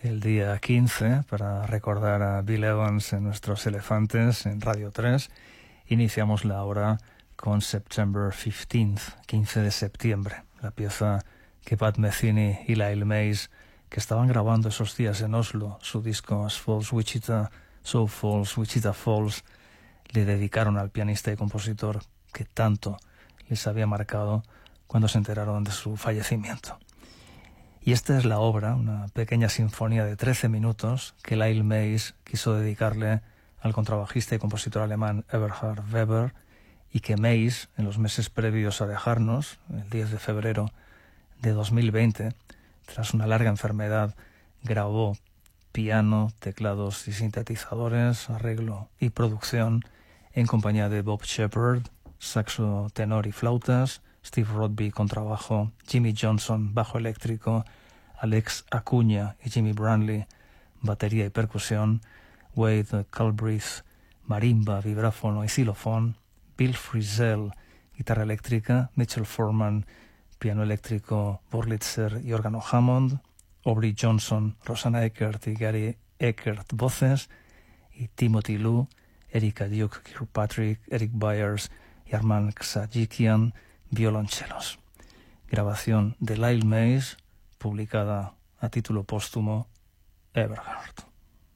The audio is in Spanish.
el día 15 para recordar a Bill Evans en Nuestros Elefantes en Radio 3. Iniciamos la hora con September 15th, 15 de septiembre, la pieza que Pat Metheny y Lyle Mays, que estaban grabando esos días en Oslo, su disco As Falls Wichita, So Falls Wichita Falls, le dedicaron al pianista y compositor que tanto les había marcado cuando se enteraron de su fallecimiento. Y esta es la obra, una pequeña sinfonía de 13 minutos que Lyle Mays quiso dedicarle al contrabajista y compositor alemán Eberhard Weber, y que Mays, en los meses previos a dejarnos, el 10 de febrero de 2020, tras una larga enfermedad, grabó piano, teclados y sintetizadores, arreglo y producción en compañía de Bob Shepard, saxo tenor y flautas, Steve Rodby contrabajo, Jimmy Johnson bajo eléctrico, Alex Acuña y Jimmy Brantley batería y percusión, Wade Culbreth marimba, vibráfono y xilofón, Bill Frisell guitarra eléctrica, Mitchell Foreman piano eléctrico, Wurlitzer y órgano Hammond, Aubrey Johnson, Rosanna Eckert y Gary Eckert voces, y Timothy Lu, Erika Duke Kirkpatrick, Eric Byers y Arman Ksajikian violonchelos. Grabación de Lyle Mays, publicada a título póstumo, Eberhard.